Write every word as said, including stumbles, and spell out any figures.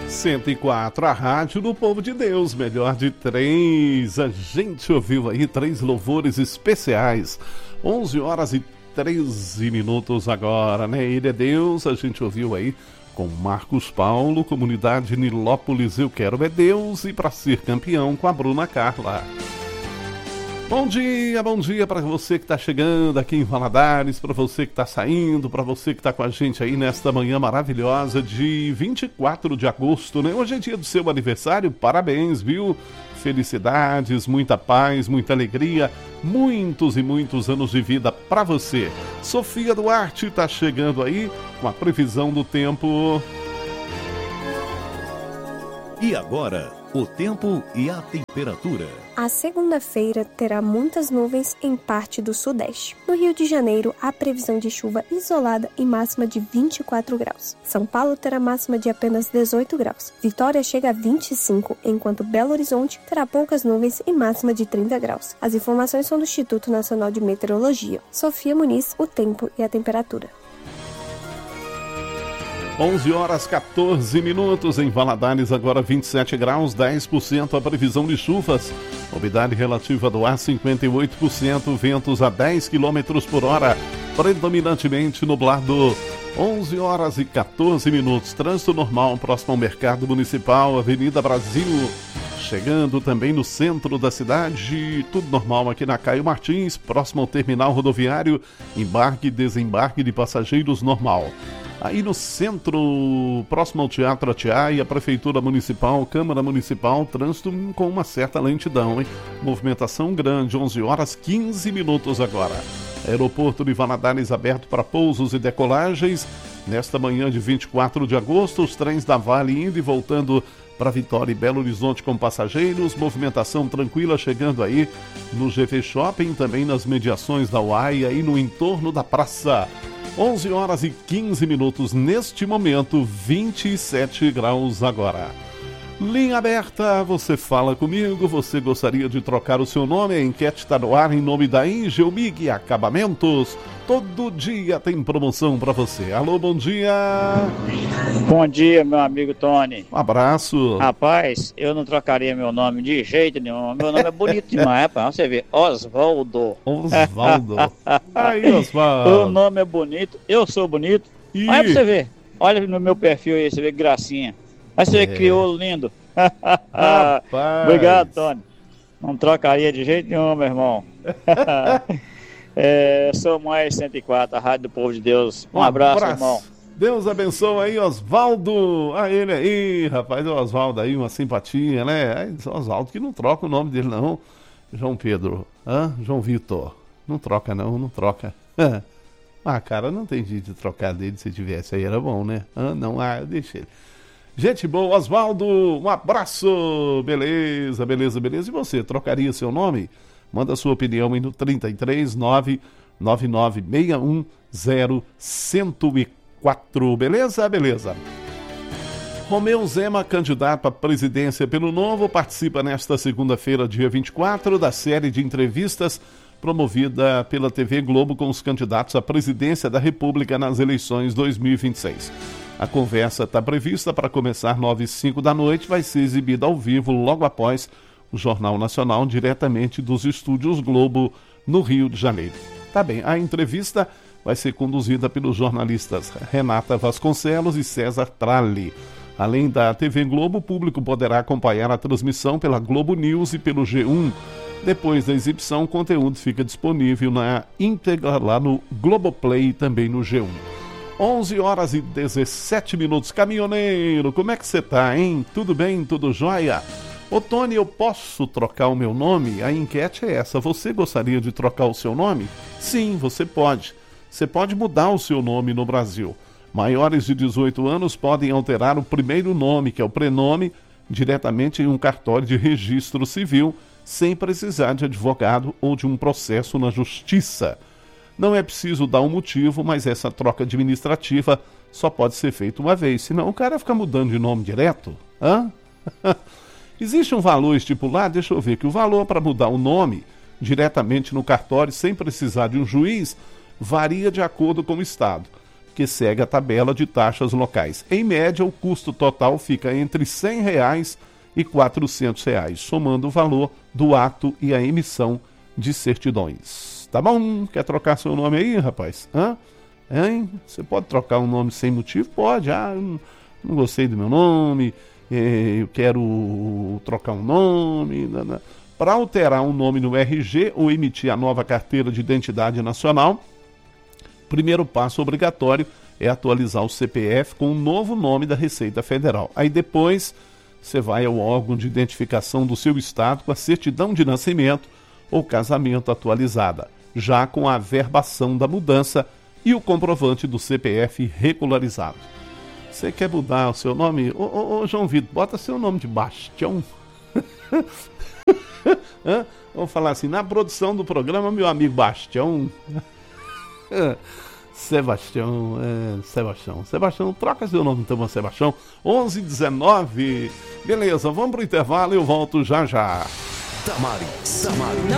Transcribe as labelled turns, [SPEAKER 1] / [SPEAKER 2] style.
[SPEAKER 1] cento e quatro, a rádio do povo de Deus, melhor de três. A gente ouviu aí três louvores especiais. onze horas e treze minutos agora, né? Ele é Deus, a gente ouviu aí com Marcos Paulo, Comunidade Nilópolis, Eu Quero é Deus, e Pra Ser Campeão com a Bruna Carla. Bom dia, bom dia para você que está chegando aqui em Valadares, para você que está saindo, para você que está com a gente aí nesta manhã maravilhosa de vinte e quatro de agosto, né? Hoje é dia do seu aniversário, parabéns, viu? Felicidades, muita paz, muita alegria, muitos e muitos anos de vida para você. Sofia Duarte está chegando aí com a previsão do tempo.
[SPEAKER 2] E agora, o tempo e a temperatura.
[SPEAKER 3] A segunda-feira terá muitas nuvens em parte do sudeste. No Rio de Janeiro, há previsão de chuva isolada e máxima de vinte e quatro graus. São Paulo terá máxima de apenas dezoito graus. Vitória chega a vinte e cinco, enquanto Belo Horizonte terá poucas nuvens e máxima de trinta graus. As informações são do Instituto Nacional de Meteorologia. Sofia Muniz, o tempo e a temperatura.
[SPEAKER 1] onze horas quatorze minutos em Valadares, agora vinte e sete graus, dez por cento a previsão de chuvas. Umidade relativa do ar cinquenta e oito por cento, ventos a dez quilômetros por hora, predominantemente nublado. onze horas e quatorze minutos, trânsito normal próximo ao Mercado Municipal, Avenida Brasil. Chegando também no centro da cidade, tudo normal aqui na Caio Martins, próximo ao terminal rodoviário, embarque e desembarque de passageiros normal. Aí no centro, próximo ao Teatro Atiaia, a Prefeitura Municipal, Câmara Municipal, trânsito com uma certa lentidão, hein? Movimentação grande, onze horas quinze minutos agora. Aeroporto de Valadares aberto para pousos e decolagens. Nesta manhã de vinte e quatro de agosto, os trens da Vale indo e voltando para Vitória e Belo Horizonte com passageiros. Movimentação tranquila chegando aí no G V Shopping, também nas mediações da U A I e no entorno da praça. onze horas e quinze minutos, neste momento, vinte e sete graus agora. Linha aberta, você fala comigo, você gostaria de trocar o seu nome? A enquete está no ar em nome da Engelmig Acabamentos. Todo dia tem promoção para você. Alô, bom dia.
[SPEAKER 4] Bom dia, meu amigo Tony.
[SPEAKER 1] Um abraço.
[SPEAKER 4] Rapaz, eu não trocaria meu nome de jeito nenhum. Meu nome é bonito demais, rapaz. Você vê, Osvaldo.
[SPEAKER 1] Osvaldo. Aí, Osvaldo.
[SPEAKER 4] O nome é bonito, eu sou bonito.
[SPEAKER 1] Ih.
[SPEAKER 4] Olha pra você ver. Olha no meu perfil aí, você vê que gracinha. Aí você
[SPEAKER 1] É.
[SPEAKER 4] vê crioulo lindo.
[SPEAKER 1] Rapaz.
[SPEAKER 4] Obrigado, Tony. Não trocaria de jeito nenhum, meu irmão. É, sou mais cento e quatro, a Rádio do Povo de Deus. Um, um abraço, abraço, irmão.
[SPEAKER 1] Deus abençoe aí, Osvaldo. Ah, ele aí, rapaz, o Osvaldo aí, uma simpatia, né? É Osvaldo que não troca o nome dele, não. João Pedro, hã? João Vitor. Não troca, não, não troca. Ah, cara, não tem jeito de trocar dele, se tivesse aí, era bom, né? Ah, não, ah, deixa ele. Gente boa, Osvaldo, um abraço. Beleza, beleza, beleza. E você, trocaria seu nome? Manda sua opinião aí no trinta e três, nove nove nove seis um zero um zero quatro. Beleza? Beleza. Romeu Zema, candidato à presidência pelo Novo, participa nesta segunda-feira, dia vinte e quatro, da série de entrevistas promovida pela T V Globo com os candidatos à presidência da República nas eleições dois mil e vinte e seis. A conversa está prevista para começar nove e cinco da noite, vai ser exibida ao vivo logo após o Jornal Nacional, diretamente dos estúdios Globo, no Rio de Janeiro. Tá bem, a entrevista vai ser conduzida pelos jornalistas Renata Vasconcelos e César Tralli. Além da T V Globo, o público poderá acompanhar a transmissão pela Globo News e pelo G um. Depois da exibição, o conteúdo fica disponível na íntegra lá no Globoplay e também no G um. onze horas e dezessete minutos. Caminhoneiro, como é que você tá, hein? Tudo bem? Tudo jóia? Ô Tony, eu posso trocar o meu nome? A enquete é essa. Você gostaria de trocar o seu nome? Sim, você pode. Você pode mudar o seu nome no Brasil. Maiores de dezoito anos podem alterar o primeiro nome, que é o prenome, diretamente em um cartório de registro civil, sem precisar de advogado ou de um processo na justiça. Não é preciso dar um motivo, mas essa troca administrativa só pode ser feita uma vez, senão o cara fica mudando de nome direto. Hã? Existe um valor estipulado? Deixa eu ver, que o valor para mudar o nome diretamente no cartório, sem precisar de um juiz, varia de acordo com o estado. que segue a tabela de taxas locais. Em média, o custo total fica entre cem reais e quatrocentos reais, somando o valor do ato e a emissão de certidões. Tá bom? Quer trocar seu nome aí, rapaz? Hã? Hein? Você pode trocar um nome sem motivo? Pode. Ah, eu não, não gostei do meu nome, eu quero trocar um nome. Para alterar um nome no R G ou emitir a nova carteira de identidade nacional, primeiro passo obrigatório é atualizar o C P F com o novo nome da Receita Federal. Aí depois você vai ao órgão de identificação do seu estado com a certidão de nascimento ou casamento atualizada, já com a averbação da mudança e o comprovante do C P F regularizado. Você quer mudar o seu nome? Ô, ô, ô João Vitor, bota seu nome de Bastião. Hã? Vamos falar assim, na produção do programa, meu amigo Bastião. Sebastião, é, Sebastião, Sebastião, troca seu nome então, Sebastião. onze e dezenove. Beleza, vamos pro intervalo e eu volto já já.
[SPEAKER 2] Damares, Damares.